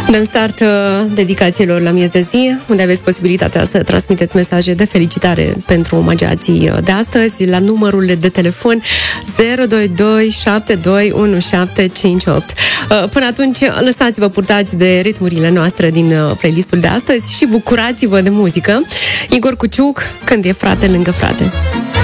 Dăm start dedicațiilor la miez de zi, unde aveți posibilitatea să transmiteți mesaje de felicitare pentru omagiații de astăzi la numărul de telefon 022 721758. Până atunci, lăsați-vă purtați de ritmurile noastre din playlistul de astăzi și bucurați-vă de muzică. Igor Cuciuc, Când e frate lângă frate.